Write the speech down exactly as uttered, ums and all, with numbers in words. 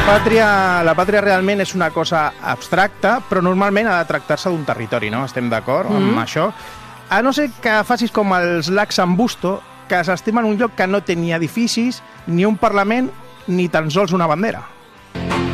pàtria, la pàtria realment és una cosa abstracta, però normalment ha de tractar-se d'un territori, no? Estem d'acord mm-hmm. amb això? A no ser que facis com els lacs Sambusto, que s'estimen un lloc que no té ni edificis, ni un parlament, ni tan sols una bandera.